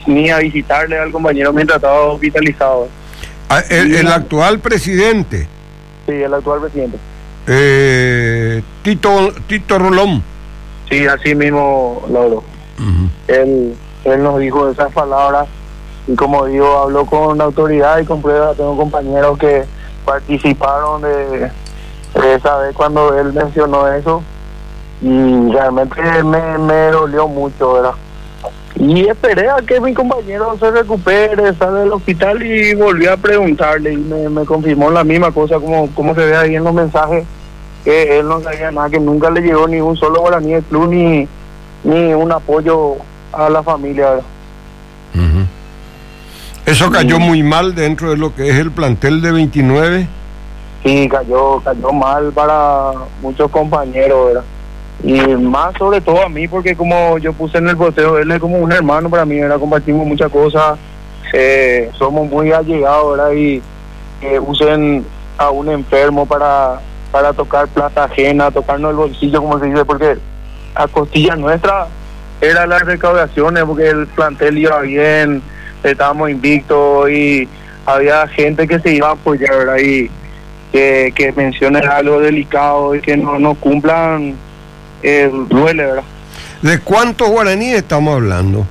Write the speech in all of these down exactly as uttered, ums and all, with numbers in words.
ni a visitarle al compañero mientras estaba hospitalizado. Ah, el, el actual presidente. Sí, el actual presidente. Eh, Tito, Tito Rolón. Sí, así mismo, Lauro. Uh-huh. Él, él nos dijo esas palabras y como digo, habló con autoridad y con pruebas. Tengo compañeros que participaron de, de esa vez cuando él mencionó eso y realmente me, me dolió mucho, ¿verdad? Y esperé a que mi compañero se recupere, salga del hospital y volví a preguntarle y me, me confirmó la misma cosa como, como se ve ahí en los mensajes, que él no sabía nada, que nunca le llegó ni un solo guaraní del club ni, ni un apoyo a la familia, ¿verdad? Uh-huh. ¿Eso cayó muy mal dentro de lo que es el plantel de veintinueve? Sí, cayó, cayó mal para muchos compañeros, ¿verdad? Y más sobre todo a mí, porque como yo puse en el posteo, él es como un hermano para mí, ¿verdad? Compartimos muchas cosas, eh, somos muy allegados, ¿verdad? Y que usen a un enfermo para, para tocar plata ajena, tocarnos el bolsillo, como se dice, porque a costilla nuestra era las recaudaciones, porque el plantel iba bien, estábamos invictos y había gente que se iba a apoyar, ¿verdad? Y que, que mencionen algo delicado y que no, no cumplan. Eh, duele, ¿verdad? ¿De cuántos guaraníes estamos hablando?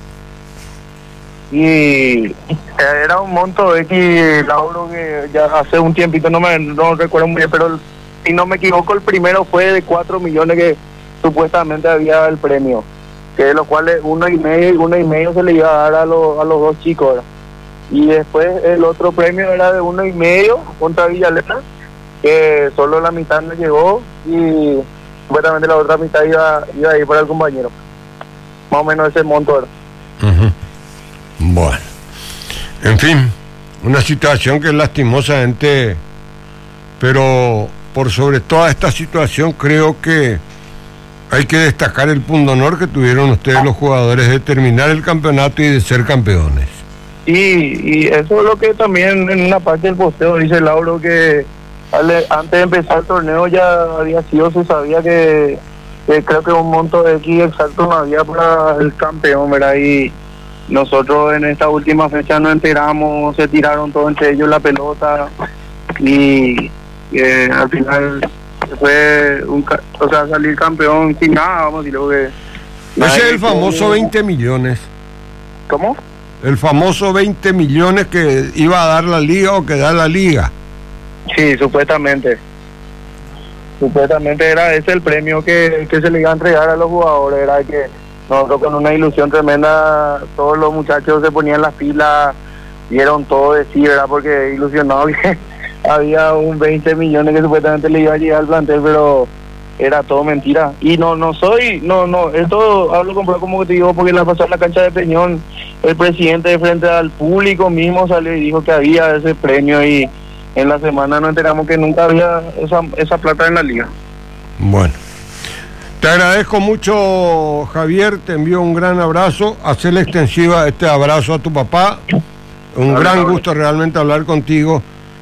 Y era un monto X, Lauro, que ya hace un tiempito, no me no recuerdo muy bien, pero el, si no me equivoco, el primero fue de cuatro millones que supuestamente había el premio, que de los cuales uno y medio y uno y medio se le iba a dar a, los a los dos chicos, ¿verdad? Y después el otro premio era de uno y medio contra Villalena, que solo la mitad no llegó y supuestamente la otra mitad iba, iba a ir para el compañero. Más o menos ese monto era. Uh-huh. Bueno, en fin, una situación que es lastimosamente, pero por sobre toda esta situación creo que hay que destacar el punto honor que tuvieron ustedes los jugadores de terminar el campeonato y de ser campeones. Y, y eso es lo que también en una parte del posteo dice Lauro, que antes de empezar el torneo ya había sido, se sabía que, que creo que un monto de X exacto no había para el campeón, ¿verdad? Y nosotros en esta última fecha nos enteramos, se tiraron todos entre ellos la pelota y eh, al final fue un, o sea, salir campeón sin nada, vamos a decirlo que... Ese es el famoso veinte millones. ¿Cómo? El famoso veinte millones que iba a dar la liga o que da la liga. Sí, supuestamente. Supuestamente era ese el premio que, que se le iba a entregar a los jugadores, era que nosotros con una ilusión tremenda, todos los muchachos se ponían las pilas, dieron todo de sí, ¿verdad? Porque ilusionados que había un veinte millones que supuestamente le iba a llegar al plantel, pero era todo mentira. Y no no soy, no, no, esto hablo con como que te digo, porque la pasada en la cancha de Peñón, el presidente de frente al público mismo salió y dijo que había ese premio y en la semana nos enteramos que nunca había esa, esa plata en la liga. Bueno, te agradezco mucho, Javier, te envío un gran abrazo, hacerle extensiva este abrazo a tu papá, un Hola, gran hola. gusto realmente hablar contigo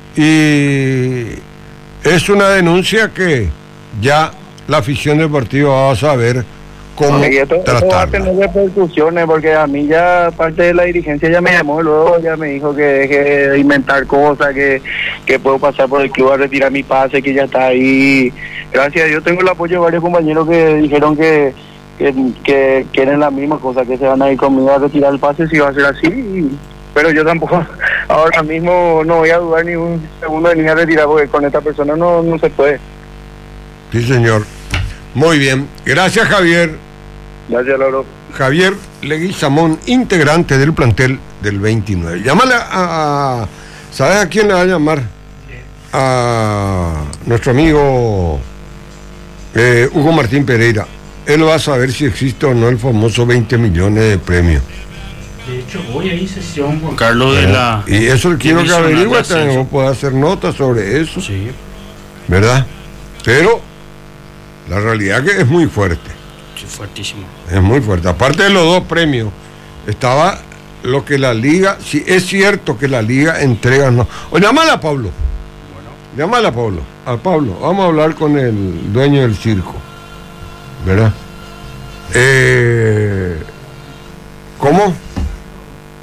y es una denuncia que ya la afición deportiva va a saber cómo y esto, esto va a tratarla. tener repercusiones porque a mí ya parte de la dirigencia ya me llamó luego, ya me dijo que deje de inventar cosas, que, que puedo pasar por el club a retirar mi pase, que ya está ahí. Gracias a Dios tengo el apoyo de varios compañeros que dijeron que, que, que quieren la misma cosa, que se van a ir conmigo a retirar el pase si va a ser así. Y, pero yo tampoco ahora mismo no voy a dudar ni un segundo de ni a retirar porque con esta persona no, no se puede. Sí, señor. Muy bien. Gracias, Javier. Gracias, Lauro. Javier Leguizamón, integrante del plantel del veintinueve. Llámale a, a... ¿Sabes a quién le va a llamar? A nuestro amigo eh, Hugo Martín Pereira. Él va a saber si existe o no el famoso veinte millones de premio. De hecho, hoy hay sesión, Juan Carlos, de la... Y eso quiero que División averigüe, de Ascenso. también pueda hacer notas sobre eso. Sí. ¿Verdad? Pero la realidad que es muy fuerte. Sí, fuertísimo. Es muy fuerte. Aparte de los dos premios, estaba lo que la liga, si es cierto que la liga entrega, no. O llámala a Pablo. Bueno. Llámala a Pablo. A Pablo. Vamos a hablar con el dueño del circo. ¿Verdad? Eh.